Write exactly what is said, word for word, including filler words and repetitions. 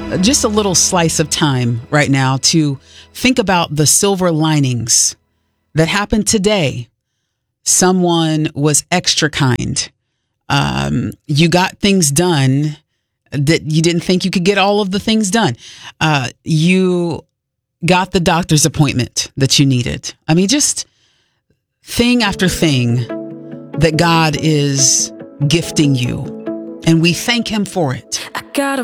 just a little slice of time right now to think about the silver linings that happened today. Someone was extra kind. Um, you got things done that you didn't think you could get all of the things done. Uh, you got the doctor's appointment that you needed. I mean, just thing after thing that God is gifting you. And we thank him for it. I got a